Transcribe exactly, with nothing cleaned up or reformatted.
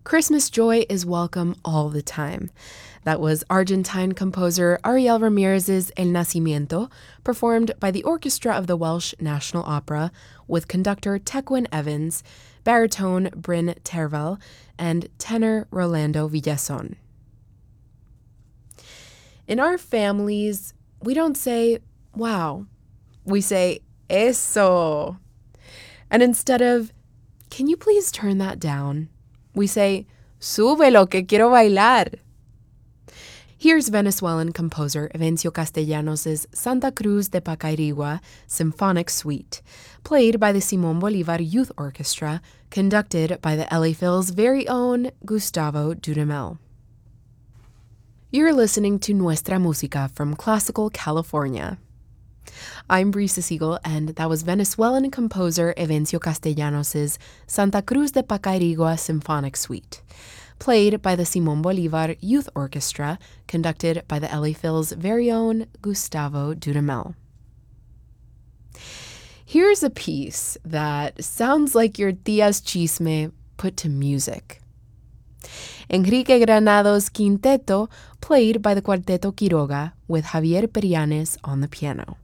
Christmas joy is welcome all the time. That was Argentine composer Ariel Ramirez's El Nacimiento, performed by the orchestra of the Welsh National Opera with conductor Tequin Evans, baritone Bryn Terfel, and tenor Rolando Villazon. In our families, we don't say, wow. We say, eso. And instead of, can you please turn that down? We say, súbelo que quiero bailar. Here's Venezuelan composer Evencio Castellanos' Santa Cruz de Pacairigua Symphonic Suite, played by the Simón Bolívar Youth Orchestra, conducted by the L A Phil's very own Gustavo Dudamel. You're listening to Nuestra Música from Classical California. I'm Brisa Siegel, and that was Venezuelan composer Evencio Castellanos' Santa Cruz de Pacairigua Symphonic Suite, played by the Simón Bolívar Youth Orchestra, conducted by the L A Phil's very own Gustavo Dudamel. Here's a piece that sounds like your tía's chisme put to music. Enrique Granado's Quinteto, played by the Cuarteto Quiroga, with Javier Perianes on the piano.